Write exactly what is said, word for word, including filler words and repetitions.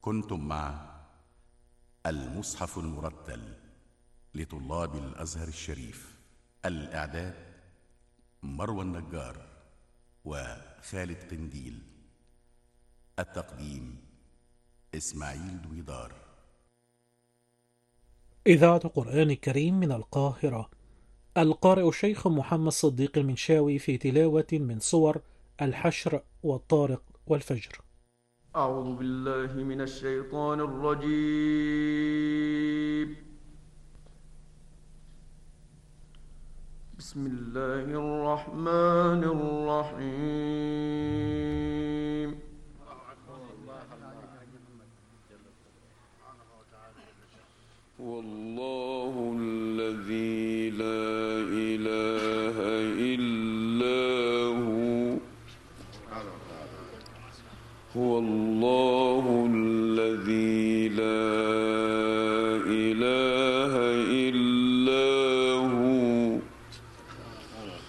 كنتم مع المصحف المرتل لطلاب الأزهر الشريف. الإعداد مروى النجار وخالد قنديل. التقديم إسماعيل دويدار. إذاعة قرآن الكريم من القاهرة. القارئ الشيخ محمد صديق المنشاوي في تلاوة من صور الحشر والطارق والفجر. أعوذ بالله من الشيطان الرجيم. بسم الله الرحمن الرحيم. هو الله الذي لا إله إلا هو هو الله الذي لا